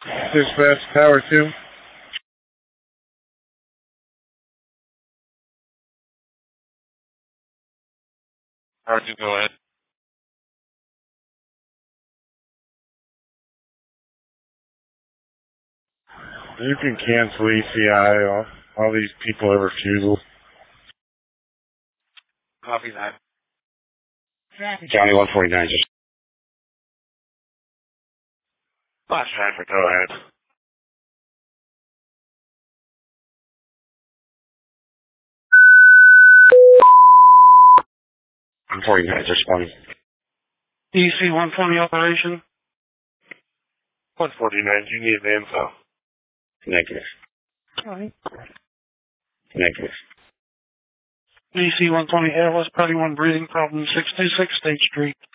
Dispatch Tower 2. Tower 2, go ahead. You can cancel ECI. All these people have refusals. Copy that. County 149, just... Flash traffic, go ahead. I'm 49, just responding. DC 120 operation. 149, you need the info. Negative. Alright. Negative. DC 120 Airless, 31 breathing problem, 626 State Street.